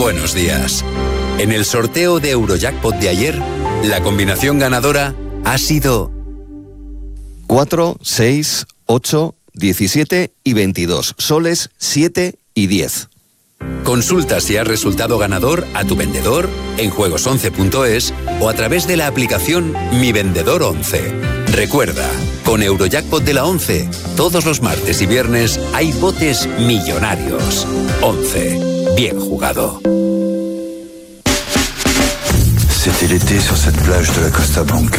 Buenos días. En el sorteo de Eurojackpot de ayer, la combinación ganadora ha sido 4, 6, 8, 17 y 22. Soles 7 y 10. Consulta si has resultado ganador a tu vendedor, en juegos11.es o a través de la aplicación Mi Vendedor 11. Recuerda, con Eurojackpot de la 11, todos los martes y viernes hay botes millonarios. 11. Bien jugado. C'était l'été sur cette plage de la Costa Blanca.